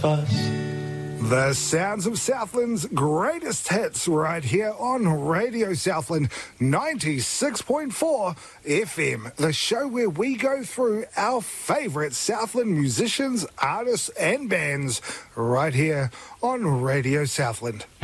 The sounds of Southland's greatest hits right here on Radio Southland 96.4 FM, the show where we go through our favourite Southland musicians, artists and bands right here on Radio Southland.